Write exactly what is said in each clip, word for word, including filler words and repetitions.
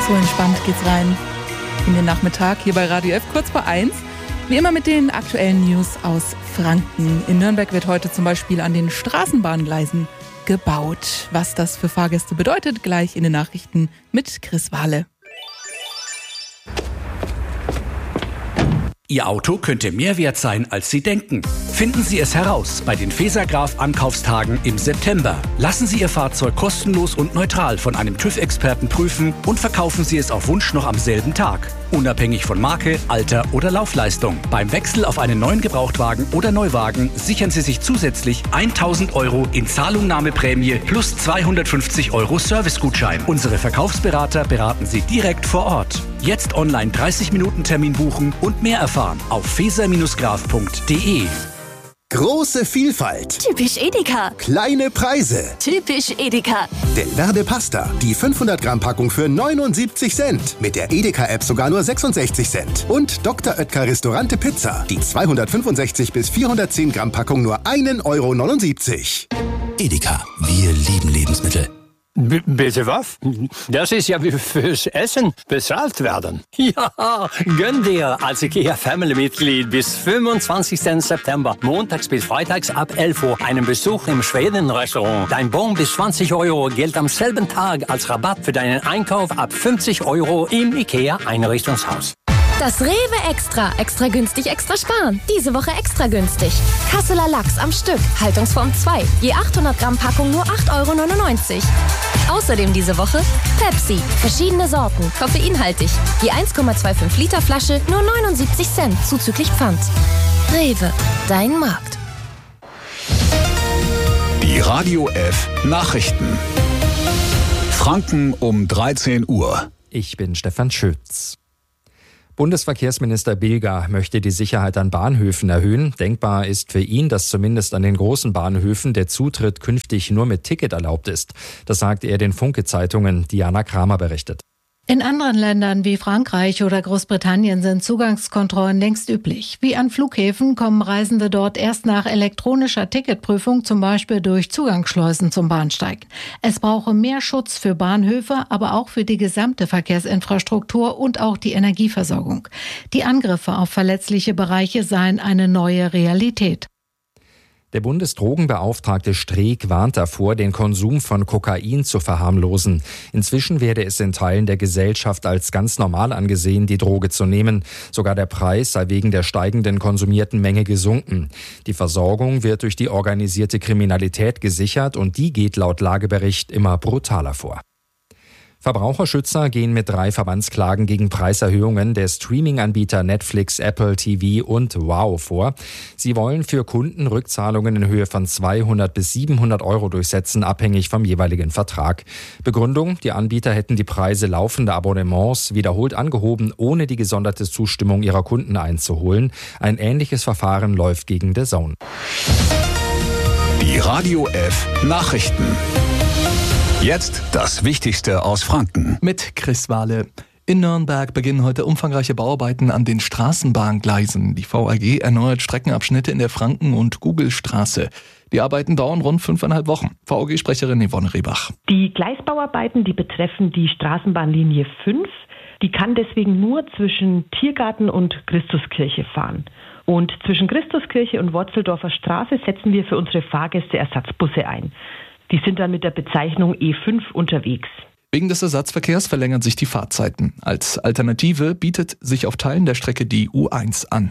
So entspannt geht's rein in den Nachmittag hier bei Radio F, kurz vor eins. Wie immer mit den aktuellen News aus Franken. In Nürnberg wird heute zum Beispiel an den Straßenbahngleisen gebaut. Was das für Fahrgäste bedeutet, gleich in den Nachrichten mit Chris Wahle. Ihr Auto könnte mehr wert sein, als Sie denken. Finden Sie es heraus bei den Fesagraph-Ankaufstagen im September. Lassen Sie Ihr Fahrzeug kostenlos und neutral von einem TÜV-Experten prüfen und verkaufen Sie es auf Wunsch noch am selben Tag. Unabhängig von Marke, Alter oder Laufleistung. Beim Wechsel auf einen neuen Gebrauchtwagen oder Neuwagen sichern Sie sich zusätzlich tausend Euro in Zahlungnahmeprämie plus zweihundertfünfzig Euro Servicegutschein. Unsere Verkaufsberater beraten Sie direkt vor Ort. Jetzt online dreißig Minuten Termin buchen und mehr erfahren auf feser graph punkt de. Große Vielfalt. Typisch Edeka. Kleine Preise. Typisch Edeka. Delverde Pasta, die fünfhundert Gramm Packung für neunundsiebzig Cent. Mit der Edeka-App sogar nur sechsundsechzig Cent. Und Doktor Oetker Restaurante Pizza, die zweihundertfünfundsechzig bis vierhundertzehn Gramm Packung nur ein Euro neunundsiebzig. Edeka, wir lieben Lebensmittel. B- bitte was? Das ist ja wie fürs Essen bezahlt werden. Ja, gönn dir als IKEA-Family-Mitglied bis fünfundzwanzigsten September, montags bis freitags ab elf Uhr, einen Besuch im Schweden-Restaurant. Dein Bon bis zwanzig Euro gilt am selben Tag als Rabatt für deinen Einkauf ab fünfzig Euro im IKEA-Einrichtungshaus. Das Rewe Extra. Extra günstig, extra sparen. Diese Woche extra günstig. Kasseler Lachs am Stück. Haltungsform zwei. Je achthundert Gramm Packung nur acht Euro neunundneunzig. Außerdem diese Woche Pepsi. Verschiedene Sorten. Koffeinhaltig. Je eins Komma fünfundzwanzig Liter Flasche nur neunundsiebzig Cent. Zuzüglich Pfand. Rewe. Dein Markt. Die Radio F Nachrichten. Franken um dreizehn Uhr. Ich bin Stefan Schütz. Bundesverkehrsminister Bilger möchte die Sicherheit an Bahnhöfen erhöhen. Denkbar ist für ihn, dass zumindest an den großen Bahnhöfen der Zutritt künftig nur mit Ticket erlaubt ist. Das sagt er den Funke-Zeitungen. Diana Kramer berichtet. In anderen Ländern wie Frankreich oder Großbritannien sind Zugangskontrollen längst üblich. Wie an Flughäfen kommen Reisende dort erst nach elektronischer Ticketprüfung, zum Beispiel durch Zugangsschleusen zum Bahnsteig. Es brauche mehr Schutz für Bahnhöfe, aber auch für die gesamte Verkehrsinfrastruktur und auch die Energieversorgung. Die Angriffe auf verletzliche Bereiche seien eine neue Realität. Der Bundesdrogenbeauftragte Streeck warnt davor, den Konsum von Kokain zu verharmlosen. Inzwischen werde es in Teilen der Gesellschaft als ganz normal angesehen, die Droge zu nehmen. Sogar der Preis sei wegen der steigenden konsumierten Menge gesunken. Die Versorgung wird durch die organisierte Kriminalität gesichert und die geht laut Lagebericht immer brutaler vor. Verbraucherschützer gehen mit drei Verbandsklagen gegen Preiserhöhungen der Streaming-Anbieter Netflix, Apple T V und Wow vor. Sie wollen für Kunden Rückzahlungen in Höhe von zweihundert bis siebenhundert Euro durchsetzen, abhängig vom jeweiligen Vertrag. Begründung: Die Anbieter hätten die Preise laufender Abonnements wiederholt angehoben, ohne die gesonderte Zustimmung ihrer Kunden einzuholen. Ein ähnliches Verfahren läuft gegen D A Z N. Die Radio F Nachrichten. Jetzt das Wichtigste aus Franken. Mit Chris Wahle. In Nürnberg beginnen heute umfangreiche Bauarbeiten an den Straßenbahngleisen. Die V A G erneuert Streckenabschnitte in der Franken- und Gugelstraße. Die Arbeiten dauern rund fünfeinhalb Wochen. V A G-Sprecherin Yvonne Rehbach. Die Gleisbauarbeiten, die betreffen die Straßenbahnlinie fünf. Die kann deswegen nur zwischen Tiergarten und Christuskirche fahren. Und zwischen Christuskirche und Worzeldorfer Straße setzen wir für unsere Fahrgäste Ersatzbusse ein. Die sind dann mit der Bezeichnung E fünf unterwegs. Wegen des Ersatzverkehrs verlängern sich die Fahrzeiten. Als Alternative bietet sich auf Teilen der Strecke die U eins an.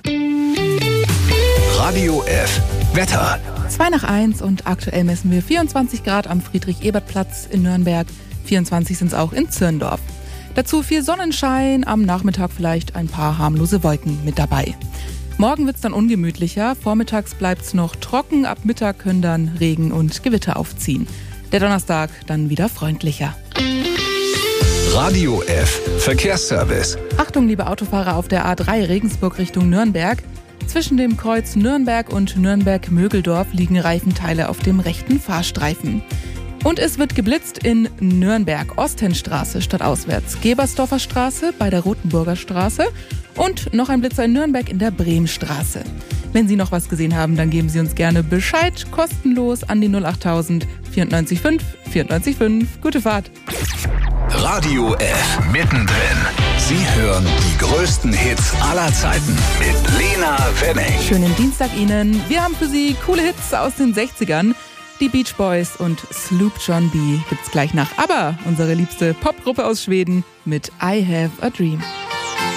Radio F Wetter. zwei nach eins und aktuell messen wir vierundzwanzig Grad am Friedrich-Ebert-Platz in Nürnberg. vierundzwanzig sind es auch in Zirndorf. Dazu viel Sonnenschein, am Nachmittag vielleicht ein paar harmlose Wolken mit dabei. Morgen wird es dann ungemütlicher, vormittags bleibt es noch trocken, ab Mittag können dann Regen und Gewitter aufziehen. Der Donnerstag dann wieder freundlicher. Radio F Verkehrsservice. Achtung, liebe Autofahrer auf der A drei Regensburg Richtung Nürnberg. Zwischen dem Kreuz Nürnberg und Nürnberg-Mögeldorf liegen Reifenteile auf dem rechten Fahrstreifen. Und es wird geblitzt in Nürnberg, Ostenstraße stadtauswärts, Gebersdorfer Straße bei der Rotenburger Straße und noch ein Blitzer in Nürnberg in der Bremstraße. Wenn Sie noch was gesehen haben, dann geben Sie uns gerne Bescheid, kostenlos an die null achttausend vierundneunzig fünf vierundneunzig fünf. Gute Fahrt! Radio F. Mittendrin. Sie hören die größten Hits aller Zeiten mit Lena Wenning. Schönen Dienstag Ihnen. Wir haben für Sie coole Hits aus den sechzigern. Die Beach Boys und Sloop John B. gibt's gleich nach. Aber unsere liebste Popgruppe aus Schweden mit I Have a Dream.